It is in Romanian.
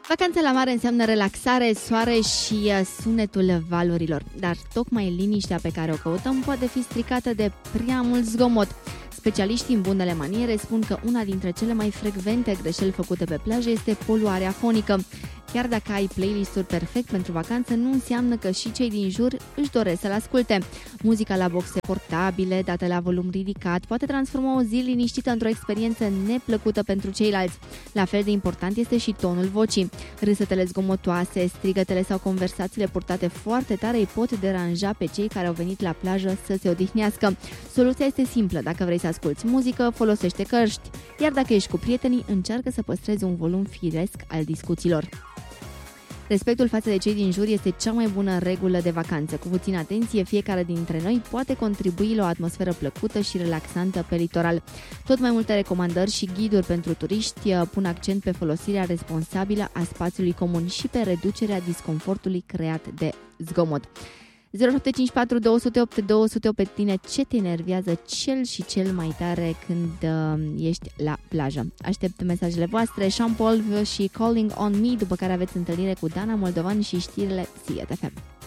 Vacanța la mare înseamnă relaxare, soare și sunetul valurilor, dar tocmai liniștea pe care o căutăm poate fi stricată de prea mult zgomot. Specialiștii în bunele maniere spun că una dintre cele mai frecvente greșeli făcute pe plajă este poluarea fonică. Chiar dacă ai playlist-uri perfect pentru vacanță, nu înseamnă că și cei din jur își doresc să-l asculte. Muzica la boxe portabile, dată la volum ridicat, poate transforma o zi liniștită într-o experiență neplăcută pentru ceilalți. La fel de important este și tonul vocii. Râsetele zgomotoase, strigătele sau conversațiile purtate foarte tare îi pot deranja pe cei care au venit la plajă să se odihnească. Soluția este simplă. Dacă vrei să asculți muzică, folosește căști. Iar dacă ești cu prietenii, încearcă să păstrezi un volum firesc al discuțiilor. Respectul față de cei din jur este cea mai bună regulă de vacanță. Cu puțină atenție, fiecare dintre noi poate contribui la o atmosferă plăcută și relaxantă pe litoral. Tot mai multe recomandări și ghiduri pentru turiști pun accent pe folosirea responsabilă a spațiului comun și pe reducerea disconfortului creat de zgomot. 0754 208 208 pe tine, ce te enervează cel mai tare când ești la plajă? Aștept mesajele voastre. Sean Paul și Calling on Me, după care aveți întâlnire cu Dana Moldovan și știrile CTFM.